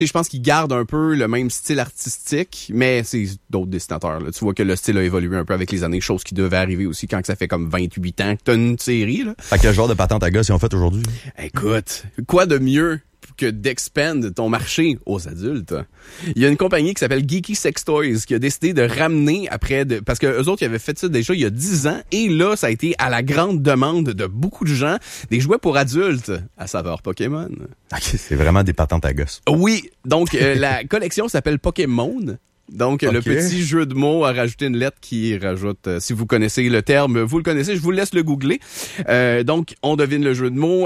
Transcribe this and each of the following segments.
Je pense qu'ils gardent un peu le même style artistique, mais c'est d'autres dessinateurs. Là. Tu vois que le style a évolué un peu avec les années, chose qui devait arriver aussi quand ça fait comme 28 ans que t'as une série. Là. Fait quel genre de patente à gosse ils ont fait aujourd'hui? Écoute, quoi de mieux que d'expand ton marché aux adultes? Il y a une compagnie qui s'appelle Geeky Sex Toys qui a décidé de ramener parce que eux autres, ils avaient fait ça déjà il y a 10 ans et là, ça a été à la grande demande de beaucoup de gens, des jouets pour adultes à saveur Pokémon. OK, c'est vraiment des patentes à gosse. Oui, donc la collection s'appelle Pokémon. Donc, le petit jeu de mots a rajouté une lettre qui rajoute, si vous connaissez le terme, vous le connaissez, je vous laisse le googler. Donc, on devine le jeu de mots.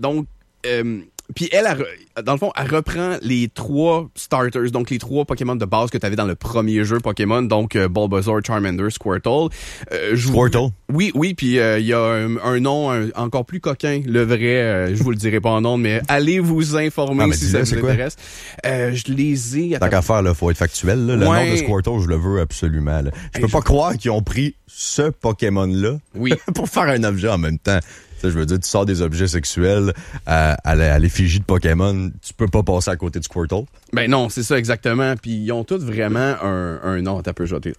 Puis elle, dans le fond, elle reprend les 3 starters, donc les 3 Pokémon de base que tu avais dans le premier jeu Pokémon, donc Bulbasaur, Charmander, Squirtle. Squirtle? Oui, puis il y a un nom encore plus coquin, le vrai, je vous le dirai pas en nom, mais allez vous informer si ça vous intéresse. Je les ai... Tant qu'à faire, là, faut être factuel. Là. Le nom de Squirtle, je le veux absolument. Là. Je peux pas croire qu'ils ont pris ce Pokémon-là pour faire un objet en même temps. Je veux dire, tu sors des objets sexuels à l'effigie de Pokémon, tu peux pas passer à côté de Squirtle. Ben non, c'est ça exactement. Puis ils ont tous vraiment un nom. T'as peu jeté.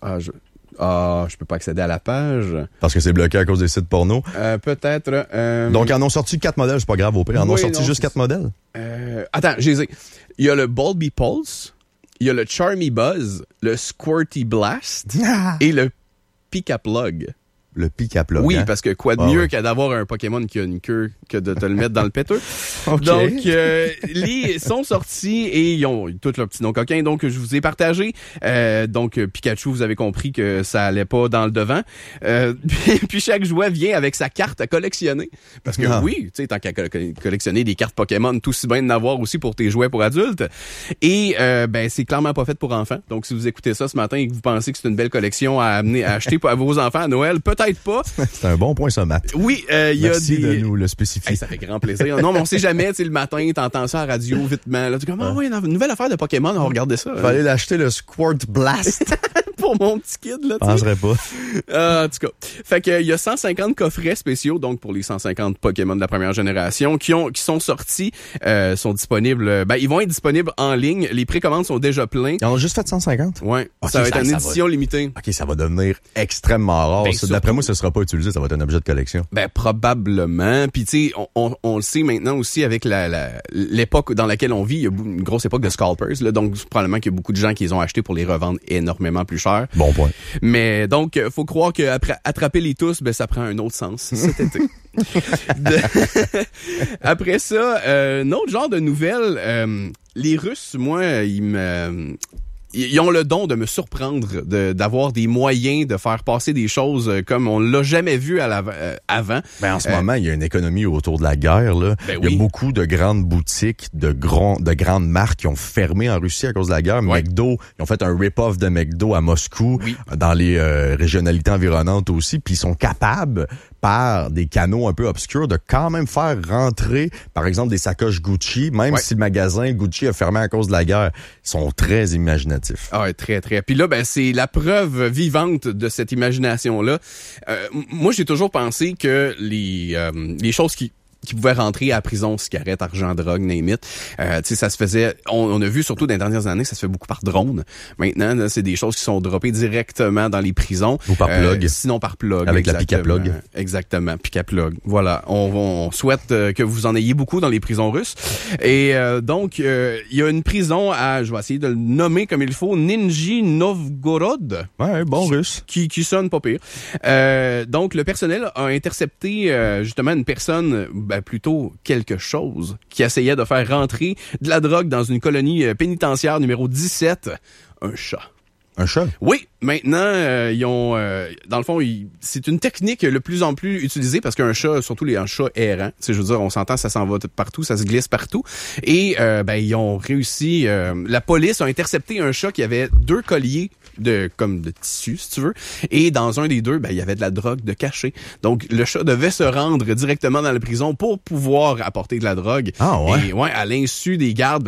Je peux pas accéder à la page. Parce que c'est bloqué à cause des sites porno. Peut-être. Donc ils en ont sorti 4 modèles, c'est pas grave au pire. Ils en ont sorti juste 4 modèles. Attends, j'ai les ai. Il y a le Bulby Pulse, il y a le Charmy Buzz, le Squirty Blast et le Pika-Plug. Le Pika-Plug. Oui, parce que quoi de mieux qu'à d'avoir un Pokémon qui a une queue que de te le mettre dans le péteux. Okay. Donc, les sont sortis et ils ont tous leurs petits noms coquins. Donc, je vous ai partagé. Donc, Pikachu, vous avez compris que ça allait pas dans le devant. Puis chaque jouet vient avec sa carte à collectionner. Parce que oui, tu sais, tant qu'à collectionner des cartes Pokémon, tout si bien d'en avoir aussi pour tes jouets pour adultes. Et c'est clairement pas fait pour enfants. Donc, si vous écoutez ça ce matin et que vous pensez que c'est une belle collection à acheter à vos enfants à Noël, peut-être pas. C'est un bon point, ça, Matt. Oui, il y a Merci de nous le spécifier. Hey, ça fait grand plaisir. Non, mais on sait jamais, tu sais, le matin, t'entends ça à la radio, vitement. Là, tu dis, une nouvelle affaire de Pokémon, on va regarder ça. Faut aller l'acheter, le Squirt Blast. Pour mon petit kid, là, tu sais. Penserais pas. En tout cas. Fait que, il y a 150 coffrets spéciaux, donc, pour les 150 Pokémon de la première génération, qui sont sortis, sont disponibles, ils vont être disponibles en ligne. Les précommandes sont déjà pleins. Ils en ont juste fait 150? Ouais. Okay, ça va être une édition limitée. OK, ça va devenir extrêmement rare. D'après moi, ce sera pas utilisé, ça va être un objet de collection. Ben, probablement. Puis, tu sais, on le sait maintenant aussi avec l'époque dans laquelle on vit. Il y a une grosse époque de scalpers, là. Donc, probablement qu'il y a beaucoup de gens qui les ont achetés pour les revendre énormément plus cher. Bon point. Mais, donc, faut croire qu'après attraper les tous, ça prend un autre sens cet été. Après ça, un autre genre de nouvelles, les Russes, moi, ils ont le don de me surprendre, d'avoir des moyens de faire passer des choses comme on l'a jamais vu avant. Ben en ce moment, il y a une économie autour de la guerre. Là. Il y a beaucoup de grandes boutiques, de grandes marques qui ont fermé en Russie à cause de la guerre. Ouais. McDo, ils ont fait un rip-off de McDo à Moscou, dans les régionalités environnantes aussi. Puis ils sont capables, par des canaux un peu obscurs, de quand même faire rentrer, par exemple, des sacoches Gucci, même si le magasin Gucci a fermé à cause de la guerre. Ils sont très imaginatifs. Ah, très, très. Puis là, c'est la preuve vivante de cette imagination-là. Moi, j'ai toujours pensé que les choses qui pouvaient rentrer à la prison, cigarettes, argent, drogue, name it. Tu sais, ça se faisait, on a vu surtout dans les dernières années, ça se fait beaucoup par drone. Maintenant, là, c'est des choses qui sont droppées directement dans les prisons. Ou par plug. Sinon par plug. Avec la Pika-Plug. Exactement, Pika-Plug. Voilà. On souhaite que vous en ayez beaucoup dans les prisons russes. Et donc, il y a une prison je vais essayer de le nommer comme il faut, Nizhny Novgorod. Ouais, bon russe. Qui sonne pas pire. Donc, le personnel a intercepté justement une personne, plutôt quelque chose, qui essayait de faire rentrer de la drogue dans une colonie pénitentiaire numéro 17, un chat. Un chat? Oui, maintenant, ils ont... dans le fond, c'est une technique de plus en plus utilisée parce qu'un chat, surtout un chat errant, tu sais, je veux dire, on s'entend, ça s'en va partout, ça se glisse partout. Et ils ont réussi... la police a intercepté un chat qui avait 2 colliers de tissu, si tu veux. Et dans un des 2, il y avait de la drogue de cachet. Donc, le chat devait se rendre directement dans la prison pour pouvoir apporter de la drogue. Ah ouais? Et à l'insu des gardes, parce qu'ils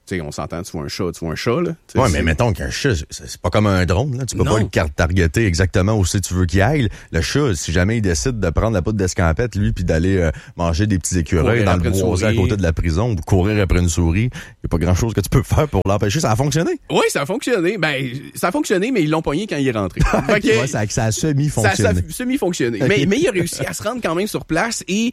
Tu sais, on s'entend, tu vois un chat, là. T'sais, ouais, mais mettons qu'un chat, c'est pas comme un drone, là. Tu peux pas le targeter exactement où tu veux qu'il aille. Le chat, si jamais il décide de prendre la poudre d'escampette, lui, puis d'aller manger des petits écureuils dans le boisé à côté de la prison ou courir après une souris, y a pas grand chose que tu peux faire pour l'empêcher. Ça a fonctionné? Oui, ça a fonctionné. Ben, ça a fonctionné, mais ils l'ont pogné quand il est rentré. Ouais, ça a semi-fonctionné. Ça a semi-fonctionné. Okay. Mais il a réussi à se rendre quand même sur place et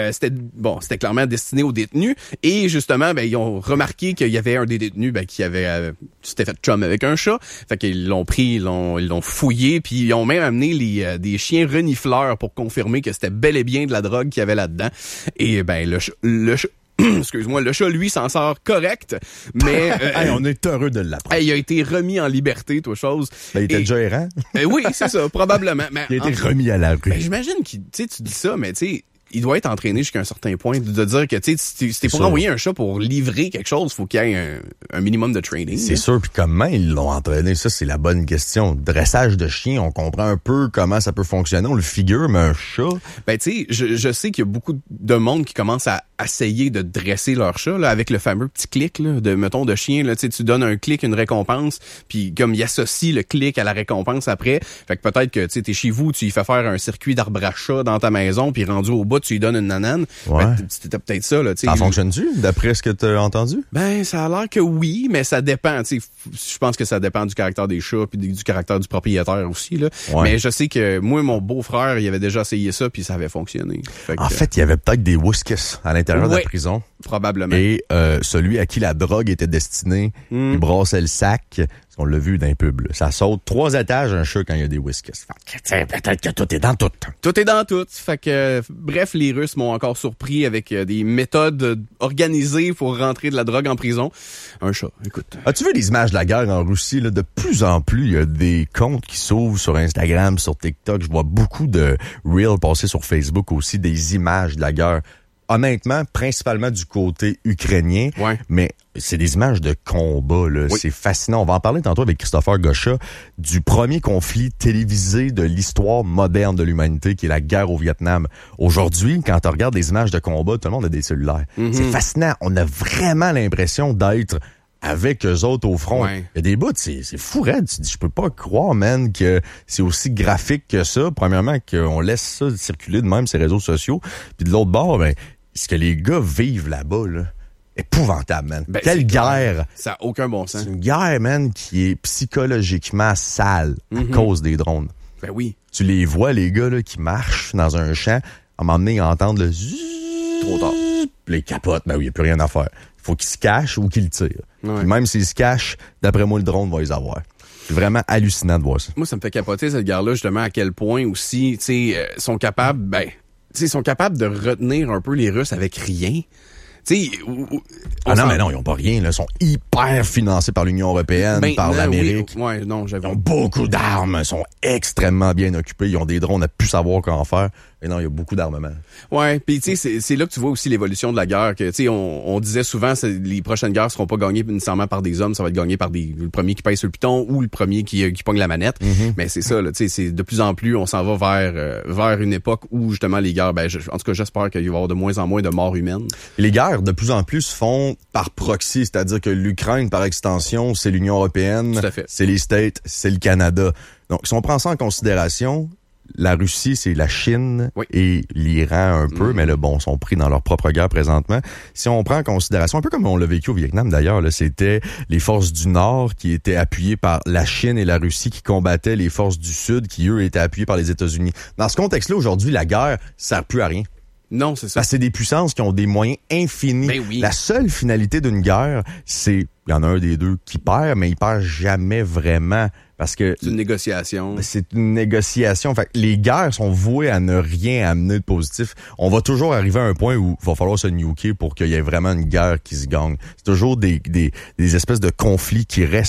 c'était clairement destiné aux détenus. Et justement, ben, ils ont remarqué qu'il y avait un des détenus qui avait s'était fait chum avec un chat. Fait qu'ils l'ont pris, ils l'ont fouillé, puis ils ont même amené des chiens renifleurs pour confirmer que c'était bel et bien de la drogue qu'il y avait là-dedans. Et ben le chat excuse-moi, le chat, lui, s'en sort correct, mais... hey, on est heureux de l'apprendre. Il a été remis en liberté, toi, chose. Ben, il était déjà errant. Oui, c'est ça, probablement. Mais, il a été remis à la rue. Ben, j'imagine que, tu dis ça, mais tu sais, il doit être entraîné jusqu'à un certain point de dire que, tu sais, si t'es pour envoyer un chat pour livrer quelque chose, faut qu'il y ait un minimum de training. C'est sûr, puis comment ils l'ont entraîné? Ça, c'est la bonne question. Dressage de chien, on comprend un peu comment ça peut fonctionner, on le figure, mais un chat... Ben, tu sais, je sais qu'il y a beaucoup de monde qui commence à essayer de dresser leur chat, là, avec le fameux petit clic, là, de chien, là, tu sais, tu donnes un clic, une récompense, puis comme il associe le clic à la récompense après, fait que peut-être que, tu sais, t'es chez vous, tu y fais faire un circuit d'arbre à chat dans ta maison, puis rendu au bout, tu lui donnes une nanane. Ouais. Ben, c'était peut-être ça, là, tu sais. Ça fonctionne-tu, d'après ce que t'as entendu? Ben, ça a l'air que oui, mais ça dépend, tu sais. Je pense que ça dépend du caractère des chats, puis du caractère du propriétaire aussi, là. Ouais. Mais je sais que moi, mon beau-frère, il avait déjà essayé ça, puis ça avait fonctionné. En fait, il y avait peut-être des whiskas à l'intérieur de la prison. Probablement. Et celui à qui la drogue était destinée, il brassait le sac, parce qu'on l'a vu dans les pubs. Là. Ça saute 3 étages un chat quand il y a des whiskas. Peut-être que tout est dans tout. Tout est dans tout. Fait que bref, les Russes m'ont encore surpris avec des méthodes organisées pour rentrer de la drogue en prison. Un chat, écoute. As-tu vu les images de la guerre en Russie? Là? De plus en plus, il y a des comptes qui s'ouvrent sur Instagram, sur TikTok. Je vois beaucoup de reels passer sur Facebook aussi, des images de la guerre. Honnêtement, principalement du côté ukrainien, mais c'est des images de combat, là. Oui. C'est fascinant. On va en parler tantôt avec Christopher Gauchat du premier conflit télévisé de l'histoire moderne de l'humanité, qui est la guerre au Vietnam. Aujourd'hui, quand on regarde des images de combat, tout le monde a des cellulaires. Mm-hmm. C'est fascinant. On a vraiment l'impression d'être avec eux autres au front. Il y a des bouts, c'est fou raide. Tu dis, je peux pas croire, man, que c'est aussi graphique que ça. Premièrement, qu'on laisse ça circuler de même, ces réseaux sociaux. Puis de l'autre bord, ben, ce que les gars vivent là-bas, là, épouvantable, man. Ben, quelle guerre! Ça n'a aucun bon sens. C'est une guerre, man, qui est psychologiquement sale à cause des drones. Ben oui. Tu les vois, les gars, là, qui marchent dans un champ, à un moment donné, ils entendent le trop tard. Les capotes, ben oui, il n'y a plus rien à faire. Il faut qu'ils se cachent ou qu'ils le tirent. Ouais. Même s'ils se cachent, d'après moi, le drone va les avoir. C'est vraiment hallucinant de voir ça. Moi, ça me fait capoter, cette guerre-là, justement, à quel point aussi, tu sais, sont capables de retenir un peu les Russes avec rien. Tu sais, mais non, ils ont pas rien, là. Ils sont hyper financés par l'Union européenne, par l'Amérique. Oui. Ouais, non, j'avoue. Ils ont beaucoup d'armes, ils sont extrêmement bien occupés, ils ont des drones à plus savoir quoi en faire. Et non, il y a beaucoup d'armements. Ouais, puis tu sais, c'est là que tu vois aussi l'évolution de la guerre. Que tu sais, on disait souvent, les prochaines guerres seront pas gagnées nécessairement par des hommes, ça va être gagné par le premier qui pèse sur le piton ou le premier qui pogne la manette. Mm-hmm. Mais c'est ça, là, tu sais, c'est de plus en plus, on s'en va vers une époque où justement les guerres, en tout cas, j'espère qu'il va y avoir de moins en moins de morts humaines. Et les guerres, de plus en plus, se font par proxy, c'est-à-dire que l'Ukraine, par extension, c'est l'Union européenne, c'est les States, c'est le Canada. Donc, si on prend ça en considération, la Russie, c'est la Chine et l'Iran un peu, mais là, bon, sont pris dans leur propre guerre présentement. Si on prend en considération, un peu comme on l'a vécu au Vietnam d'ailleurs, là, c'était les forces du Nord qui étaient appuyées par la Chine et la Russie qui combattaient les forces du Sud qui, eux, étaient appuyées par les États-Unis. Dans ce contexte-là, aujourd'hui, la guerre sert plus à rien. Non, c'est ça. Parce que c'est des puissances qui ont des moyens infinis. Ben oui. La seule finalité d'une guerre, c'est, il y en a un des deux qui perd, mais il perd jamais vraiment. Parce que c'est une négociation. C'est une négociation. Fait que les guerres sont vouées à ne rien amener de positif. On va toujours arriver à un point où il va falloir se nuker pour qu'il y ait vraiment une guerre qui se gagne. C'est toujours des espèces de conflits qui restent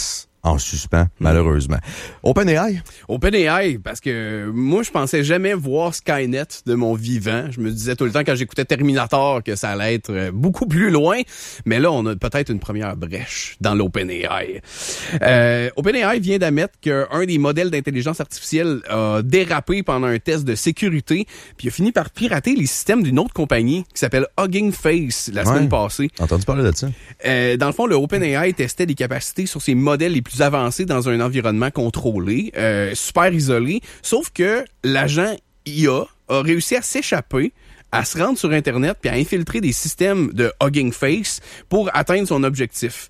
en suspens, malheureusement. OpenAI, parce que moi, je pensais jamais voir Skynet de mon vivant. Je me disais tout le temps quand j'écoutais Terminator que ça allait être beaucoup plus loin. Mais là, on a peut-être une première brèche dans l'OpenAI. OpenAI vient d'admettre qu'un des modèles d'intelligence artificielle a dérapé pendant un test de sécurité, puis a fini par pirater les systèmes d'une autre compagnie qui s'appelle Hugging Face la semaine passée. Entendu parler de ça? Dans le fond, le OpenAI testait des capacités sur ses modèles les plus avancés dans un environnement contrôlé, super isolé, sauf que l'agent IA a réussi à s'échapper, à se rendre sur Internet puis à infiltrer des systèmes de Hugging Face pour atteindre son objectif.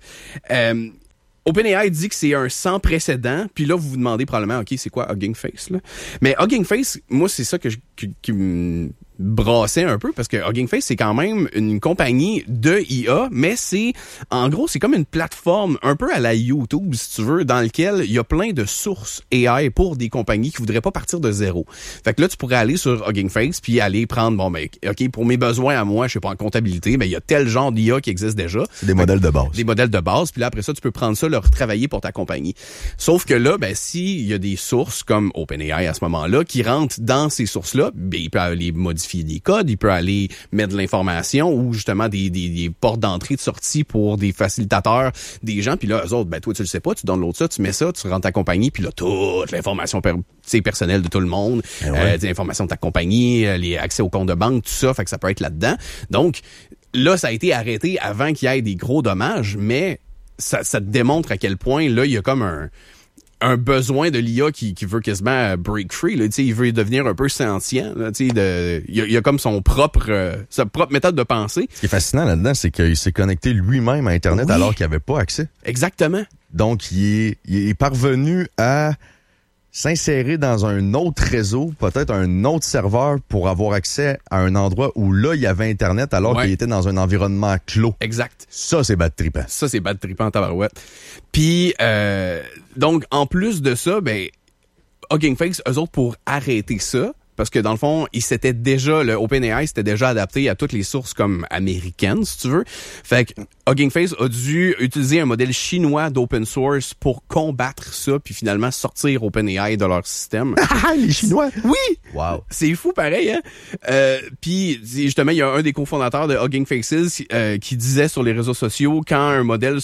OpenAI dit que c'est un sans précédent, puis là, vous vous demandez probablement, OK, c'est quoi Hugging Face, là? Mais Hugging Face, moi, c'est ça qui me brassait un peu, parce que Hugging Face, c'est quand même une compagnie de IA, mais en gros, c'est comme une plateforme un peu à la YouTube, si tu veux, dans lequel il y a plein de sources AI pour des compagnies qui voudraient pas partir de zéro. Fait que là, tu pourrais aller sur Hugging Face, puis aller prendre, OK, pour mes besoins à moi, je sais pas, en comptabilité, mais il y a tel genre d'IA qui existe déjà. C'est des modèles de base. Des modèles de base, puis là, après ça, tu peux prendre ça, le retravailler pour ta compagnie. Sauf que là, s'il y a des sources comme OpenAI à ce moment-là, qui rentrent dans ces sources-là, il peut aller modifier des codes, il peut aller mettre de l'information ou justement des portes d'entrée de sortie pour des facilitateurs, des gens, puis là, eux autres, toi, tu le sais pas, tu donnes l'autre ça, tu mets ça, tu rentres ta compagnie, puis là, toute l'information personnelle de tout le monde, des informations de ta compagnie, les accès aux comptes de banque, tout ça, fait que ça peut être là-dedans. Donc, là, ça a été arrêté avant qu'il y ait des gros dommages, mais ça te démontre à quel point, là, il y a comme un besoin de l'IA qui veut quasiment break free. Là, il veut devenir un peu sentient. Là, il a comme sa propre méthode de penser. Ce qui est fascinant là-dedans, c'est qu'il s'est connecté lui-même à Internet alors qu'il n'avait pas accès. Exactement. Donc, il est parvenu à s'insérer dans un autre réseau, peut-être un autre serveur pour avoir accès à un endroit où là, il y avait Internet alors qu'il était dans un environnement clos. Exact. Ça, c'est bad trippant. Ça, c'est bad trippant en tabarouette. Puis, donc, en plus de ça, Hugging Face, eux autres, pour arrêter ça, parce que dans le fond, le OpenAI s'était déjà adapté à toutes les sources comme américaines, si tu veux. Fait que Hugging Face a dû utiliser un modèle chinois d'open source pour combattre ça, puis finalement sortir OpenAI de leur système. Les Chinois? Oui! Wow. C'est fou pareil, hein? Puis justement, il y a un des cofondateurs de Hugging Faces qui disait sur les réseaux sociaux, quand un modèle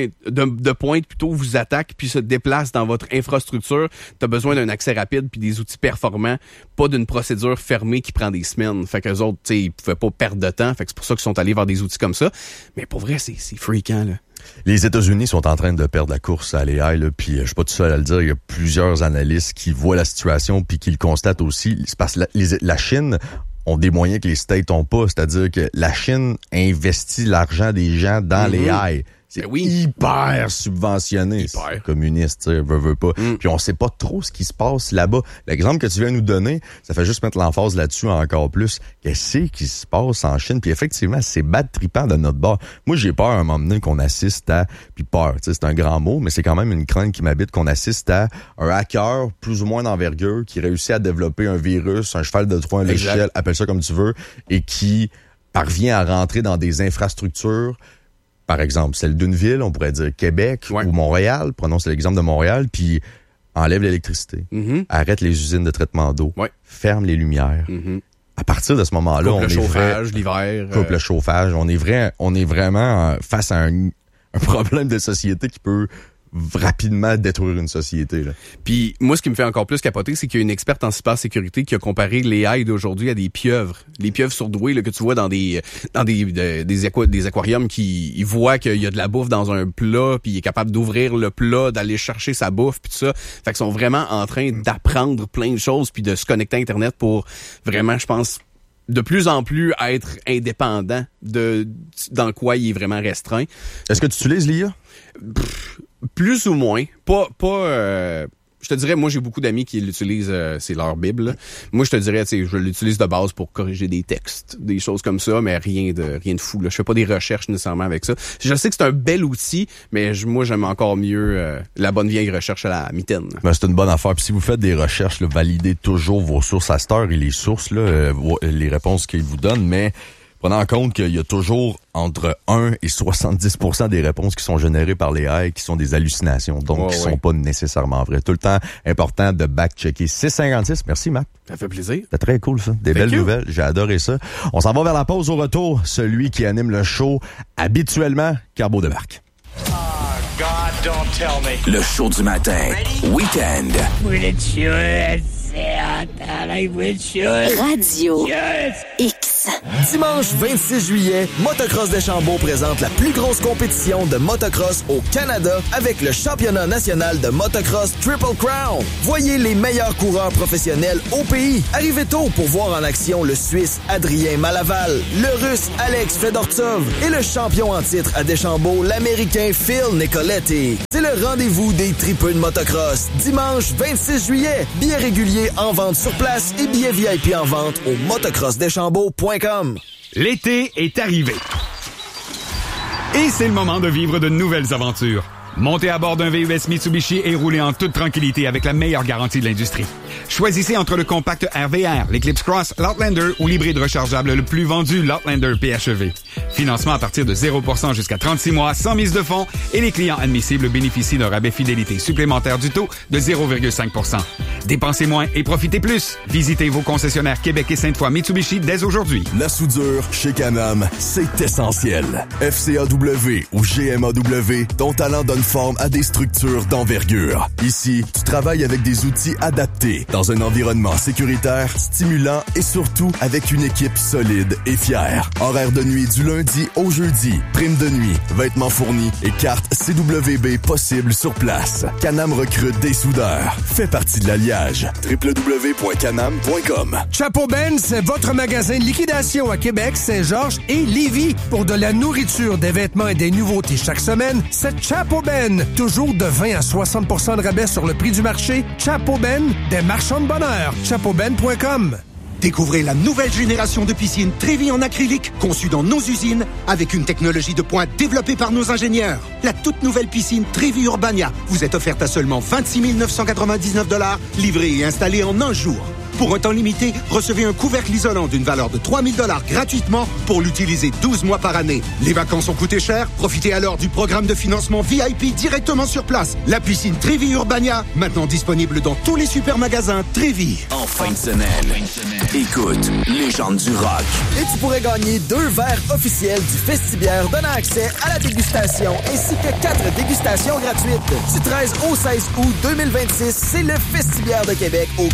de pointe plutôt vous attaque puis se déplace dans votre infrastructure, t'as besoin d'un accès rapide puis des outils performants, pas d'une procédure fermée qui prend des semaines. Fait qu'eux autres, ils pouvaient pas perdre de temps. Fait que c'est pour ça qu'ils sont allés vers des outils comme ça. Mais pour vrai, c'est fréquent, là. Les États-Unis sont en train de perdre la course à l'AI, là, puis je suis pas tout seul à le dire. Il y a plusieurs analystes qui voient la situation puis qui le constatent aussi. C'est parce que la Chine ont des moyens que les States ont pas. C'est-à-dire que la Chine investit l'argent des gens dans l'AI. C'est hyper subventionné. Hyper. Communiste, tu sais, veut pas. Puis on sait pas trop ce qui se passe là-bas. L'exemple que tu viens de nous donner, ça fait juste mettre l'emphase là-dessus encore plus. Qu'est-ce qui se passe en Chine? Puis effectivement, c'est bad trippant de notre bord. Moi, j'ai peur à un moment donné qu'on assiste à... Puis peur, tu sais, c'est un grand mot, mais c'est quand même une crainte qui m'habite qu'on assiste à un hacker plus ou moins d'envergure qui réussit à développer un virus, un cheval de Troie, un logiciel, appelle ça comme tu veux, et qui parvient à rentrer dans des infrastructures. Par exemple, celle d'une ville, on pourrait dire Québec ou Montréal, prenons l'exemple de Montréal, puis enlève l'électricité, arrête les usines de traitement d'eau, ferme les lumières. À partir de ce moment-là, coupe le chauffage l'hiver. Coupe le chauffage. On est vraiment face à un problème de société qui peut rapidement détruire une société, là. Puis moi, ce qui me fait encore plus capoter, c'est qu'il y a une experte en cybersécurité qui a comparé les AI d'aujourd'hui à des pieuvres. Les pieuvres surdouées là, que tu vois dans des aquariums qui ils voient qu'il y a de la bouffe dans un plat, puis il est capable d'ouvrir le plat, d'aller chercher sa bouffe, puis tout ça. Fait qu'ils sont vraiment en train d'apprendre plein de choses, puis de se connecter à Internet pour vraiment, je pense, de plus en plus être indépendant dans quoi il est vraiment restreint. Est-ce que tu utilises l'IA? Plus ou moins. Je te dirais, moi, j'ai beaucoup d'amis qui l'utilisent, c'est leur Bible, là. Moi, je te dirais, tu sais, je l'utilise de base pour corriger des textes, des choses comme ça, mais rien de fou, là. Je fais pas des recherches nécessairement avec ça. Je sais que c'est un bel outil, mais moi, j'aime encore mieux la bonne vieille recherche à la mitaine. Ben, c'est une bonne affaire. Puis si vous faites des recherches, là, validez toujours vos sources à cette heure et les sources, là, les réponses qu'ils vous donnent, mais Prenant en compte qu'il y a toujours entre 1 et 70% des réponses qui sont générées par les AI qui sont des hallucinations, donc qui sont pas nécessairement vraies. Tout le temps, important de back-checker. 6,56. Merci, Mac. Ça fait plaisir. C'était très cool, ça. Des belles nouvelles. J'ai adoré ça. On s'en va vers la pause au retour. Celui qui anime le show habituellement, Carbo débarque. God, don't tell me. Le show du matin. Week-end. Radio X. Dimanche 26 juillet, Motocross Deschambault présente la plus grosse compétition de motocross au Canada avec le championnat national de motocross Triple Crown. Voyez les meilleurs coureurs professionnels au pays. Arrivez tôt pour voir en action le Suisse Adrien Malaval, le Russe Alex Fedortsov et le champion en titre à Deschambault, l'Américain Phil Nicoletti. C'est le rendez-vous des tripeux de motocross. Dimanche 26 juillet, billets réguliers en vente sur place et billets VIP en vente au motocrossdeschambault.com. L'été est arrivé. Et c'est le moment de vivre de nouvelles aventures. Montez à bord d'un VUS Mitsubishi et roulez en toute tranquillité avec la meilleure garantie de l'industrie. Choisissez entre le compact RVR, l'Eclipse Cross, l'Outlander ou l'hybride rechargeable le plus vendu, l'Outlander PHEV. Financement à partir de 0% jusqu'à 36 mois, sans mise de fonds, et les clients admissibles bénéficient d'un rabais fidélité supplémentaire du taux de 0,5%. Dépensez moins et profitez plus. Visitez vos concessionnaires Québec et Sainte-Foy Mitsubishi dès aujourd'hui. La soudure chez Can-Am, c'est essentiel. FCAW ou GMAW, ton talent donne forme à des structures d'envergure. Ici, tu travailles avec des outils adaptés, dans un environnement sécuritaire, stimulant et surtout avec une équipe solide et fière. Horaire de nuit du lundi au jeudi, prime de nuit, vêtements fournis et carte CWB possible sur place. Can-Am recrute des soudeurs. Fais partie de l'alliage. www.canam.com. Chapeau Ben, c'est votre magasin de liquidation à Québec, Saint-Georges et Lévis. Pour de la nourriture, des vêtements et des nouveautés chaque semaine, c'est Chapeau Ben. Toujours de 20 à 60% de rabais sur le prix du marché. Chapeau Ben, des marchands de bonheur. chapeauben.com. Découvrez la nouvelle génération de piscines Trévi en acrylique, conçue dans nos usines, avec une technologie de pointe développée par nos ingénieurs. La toute nouvelle piscine Trévi Urbania vous est offerte à seulement 26 999 $, livrée et installée en un jour. Pour un temps limité, recevez un couvercle isolant d'une valeur de 3 000 $ gratuitement pour l'utiliser 12 mois par année. Les vacances ont coûté cher? Profitez alors du programme de financement VIP directement sur place. La piscine Trévi Urbania, maintenant disponible dans tous les supermagasins Trévi. En fin de semaine, écoute Légende du rock. Et tu pourrais gagner 2 verres officiels du Festibière donnant accès à la dégustation ainsi que 4 dégustations gratuites. Du 13 au 16 août 2026, c'est le Festibière de Québec au